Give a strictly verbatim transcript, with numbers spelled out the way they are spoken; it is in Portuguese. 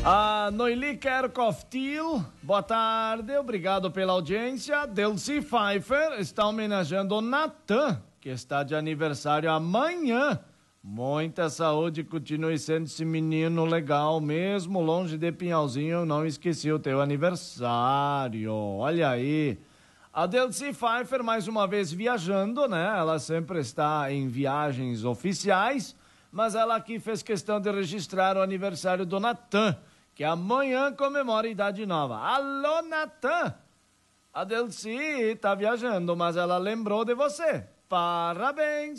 A Noeli Kerkoftil, boa tarde, obrigado pela audiência. Delcy Pfeiffer está homenageando o Natan, que está de aniversário amanhã. Muita saúde, continue sendo esse menino legal, mesmo longe de Pinhalzinho, eu não esqueci o teu aniversário. Olha aí. A Delcy Pfeiffer, mais uma vez viajando, né? Ela sempre está em viagens oficiais, mas ela aqui fez questão de registrar o aniversário do Natan, que amanhã comemora a idade nova. Alô, Natan! A Delcy tá viajando, mas ela lembrou de você. Parabéns!